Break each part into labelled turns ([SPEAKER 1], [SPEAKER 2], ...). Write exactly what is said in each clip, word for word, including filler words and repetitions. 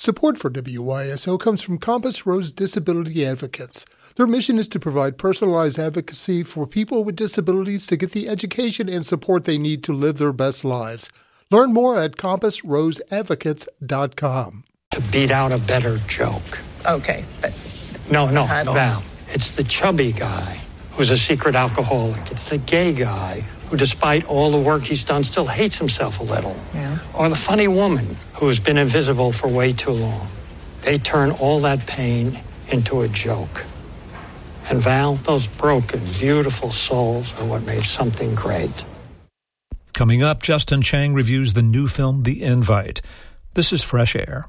[SPEAKER 1] Support for W Y S O comes from Compass Rose Disability Advocates. Their mission is to provide personalized advocacy for people with disabilities to get the education and support they need to live their best lives. Learn more at compass rose advocates dot com.
[SPEAKER 2] To beat out a better joke.
[SPEAKER 3] Okay, but...
[SPEAKER 2] No, no,
[SPEAKER 3] titles.
[SPEAKER 2] Val. It's the chubby guy who's a secret alcoholic. It's the gay guy who, despite all the work he's done, still hates himself a little.
[SPEAKER 3] Yeah.
[SPEAKER 2] Or the funny woman who's been invisible for way too long. They turn all that pain into a joke. And Val, those broken, beautiful souls are what made something great.
[SPEAKER 4] Coming up, Justin Chang reviews the new film, The Invite. This is Fresh Air.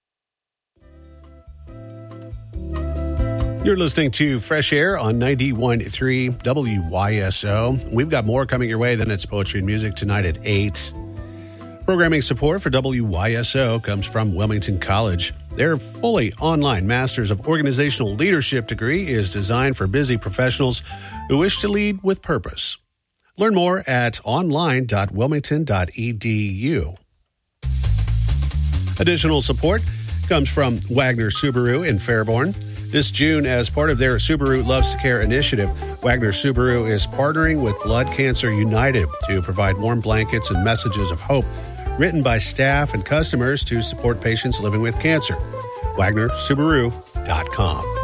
[SPEAKER 5] You're listening to Fresh Air on ninety-one point three W Y S O. We've got more coming your way. Then it's Poetry and Music tonight at eight. Programming support for W Y S O comes from Wilmington College. Their fully online Masters of Organizational Leadership degree is designed for busy professionals who wish to lead with purpose. Learn more at online dot wilmington dot e d u. Additional support comes from Wagner Subaru in Fairborn. This June, as part of their Subaru Loves to Care initiative, Wagner Subaru is partnering with Blood Cancer United to provide warm blankets and messages of hope written by staff and customers to support patients living with cancer. Wagner Subaru dot com.